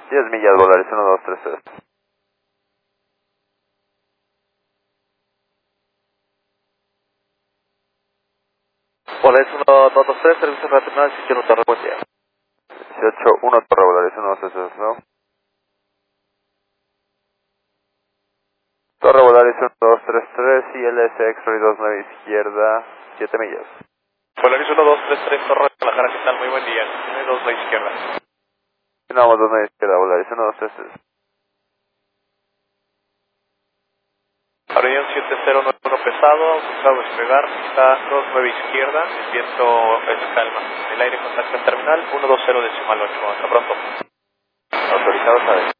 10 millas, Volaris 1233. Volaris 1223, servicio para terminal, si quiero torre, buen día. 181 Torre, Volaris 1233, ¿no? Torre Volaris 1233 y LS X-Ray 29 izquierda, 7 millas. Volaris 1233, Torre Guadalajara, ¿qué tal? Muy buen día. 2 la izquierda. Continuamos 29 izquierda, Volaris 1233. Avión 7091 pesado, autorizado a despegar, está 29 izquierda, el viento es calma. El aire contacta el terminal, 120 decimal 8. Hasta pronto. Autorizados a